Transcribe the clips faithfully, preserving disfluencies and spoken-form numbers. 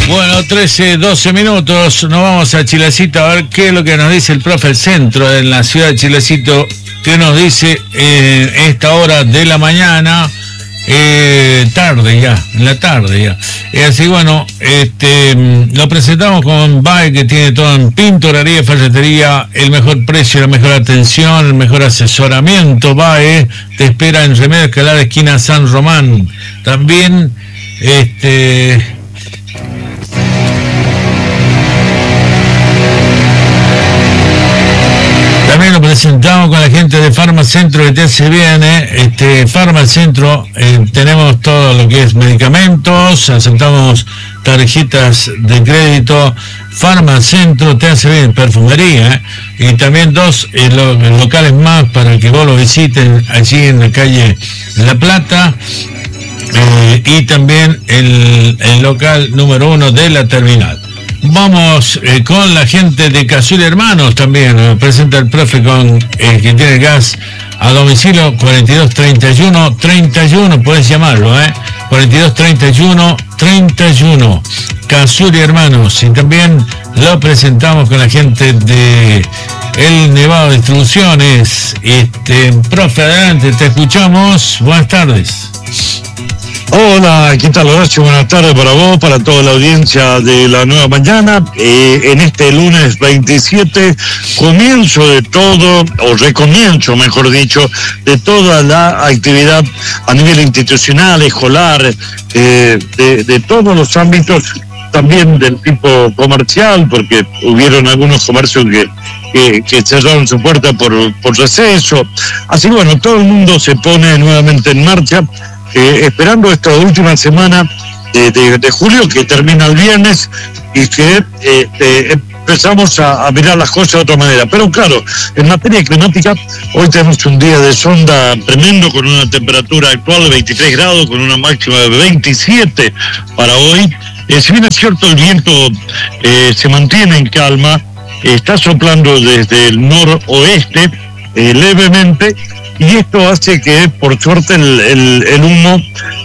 Bueno, trece, doce minutos, nos vamos a Chilecito a ver qué es lo que nos dice el profe del centro en la ciudad de Chilecito, qué nos dice en esta hora de la mañana, eh, tarde ya, en la tarde ya. Y así bueno, este, lo presentamos con B A E, que tiene todo en pintorería, ferretería, el mejor precio, la mejor atención, el mejor asesoramiento. B A E te espera en Remedio Escalada, esquina San Román. También, este... También lo presentamos con la gente de Farmacentro que te hace bien, ¿eh? Este, Farmacentro, eh, tenemos todo lo que es medicamentos, aceptamos tarjetas de crédito. Farmacentro te hace bien, perfumería, ¿eh? Y también dos eh, lo, locales más para que vos lo visiten allí en la calle La Plata, eh, y también el, el local número uno de la terminal. Vamos eh, con la gente de Cazul Hermanos también. Nos presenta el profe con el que tiene gas a domicilio. Cuarenta y dos treinta y uno treinta y uno, puedes llamarlo, ¿eh? cuarenta y dos treinta y uno treinta y uno. Cazul Hermanos. Y también lo presentamos con la gente de El Nevado Distribuciones. Este, profe, adelante, te escuchamos. Buenas tardes. Hola, ¿qué tal, Horacio? Buenas tardes para vos, para toda la audiencia de La Nueva Mañana. Eh, en este lunes veintisiete, comienzo de todo, o recomienzo, mejor dicho, de toda la actividad a nivel institucional, escolar, eh, de, de todos los ámbitos, también del tipo comercial, porque hubieron algunos comercios que, que, que cerraron su puerta por, por receso. Así que bueno, todo el mundo se pone nuevamente en marcha. Eh, esperando esta última semana de, de, de julio, que termina el viernes, y que eh, eh, empezamos a, a mirar las cosas de otra manera. Pero claro, en materia climática, hoy tenemos un día de sonda tremendo, con una temperatura actual de veintitrés grados, con una máxima de veintisiete para hoy. Eh, si bien es cierto, el viento eh, se mantiene en calma, eh, está soplando desde el noroeste eh, levemente, y esto hace que, por suerte, el, el, el humo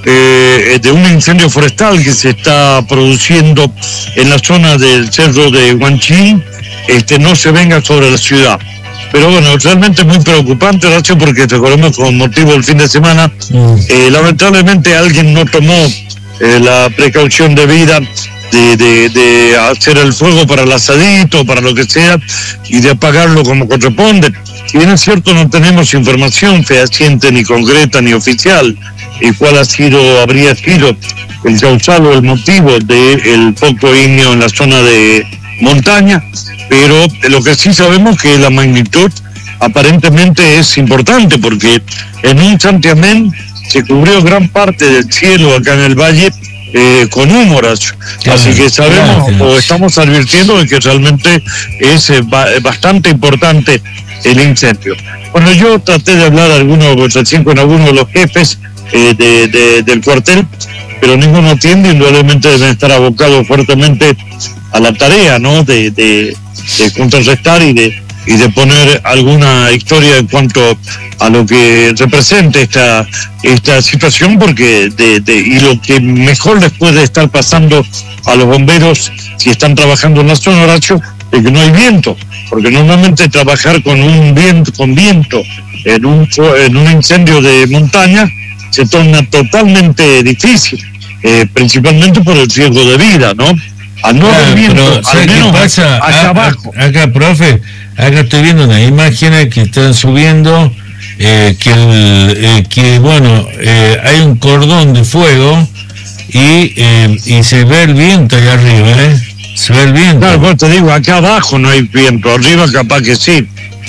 eh, de un incendio forestal que se está produciendo en la zona del cerro de Huanchín este, no se venga sobre la ciudad. Pero bueno, realmente muy preocupante, Horacio, porque recordemos, con motivo del fin de semana, eh, lamentablemente alguien no tomó eh, la precaución debida de, de, de hacer el fuego para el asadito, para lo que sea, y de apagarlo como corresponde. Si bien es cierto, no tenemos información fehaciente, ni concreta, ni oficial, y cuál ha sido, habría sido el causal o el motivo del foco ígneo en la zona de montaña, pero lo que sí sabemos que la magnitud aparentemente es importante, porque en un santiamén se cubrió gran parte del cielo acá en el valle eh, con humo, Horacio. Así que sabemos, gracias, o estamos advirtiendo de que realmente es eh, bastante importante el incendio. Bueno, yo traté de hablar algunos, recién con algunos de los jefes eh, de, de, del cuartel, pero ninguno atiende, indudablemente deben estar abocados fuertemente a la tarea, ¿no? De, de, de contrarrestar y de, y de poner alguna historia en cuanto a lo que representa esta, esta situación, porque de, de, y lo que mejor les puede estar pasando a los bomberos si están trabajando en la zona, Horacio, es que no hay viento, porque normalmente trabajar con un viento, con viento en un, en un incendio de montaña se torna totalmente difícil, eh, principalmente por el riesgo de vida, ¿no? Al no haber viento, al menos pasa? hacia A, abajo. A, acá, profe, acá estoy viendo unas imágenes que están subiendo, eh, que, el, eh, que bueno, eh, hay un cordón de fuego y, eh, y se ve el viento allá arriba, ¿eh? Se ve el viento. Claro, pues te digo, acá abajo no hay viento, arriba capaz que sí.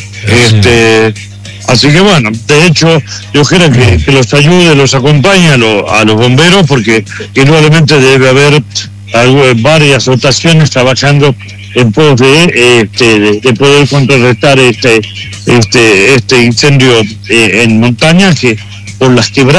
Este, así que bueno, de hecho, yo quiero que, que los ayude, los acompañe a, lo, a los bomberos, porque indudablemente debe haber algo, varias dotaciones trabajando en pos de, este, de, de poder contrarrestar este, este, este incendio eh, en montaña, que por las quebradas